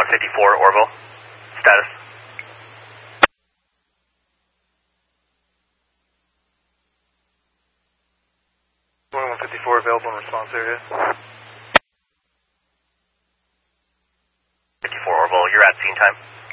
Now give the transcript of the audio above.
154 Orville. Status. 154 available in response area. 54 Orville, you're at scene time.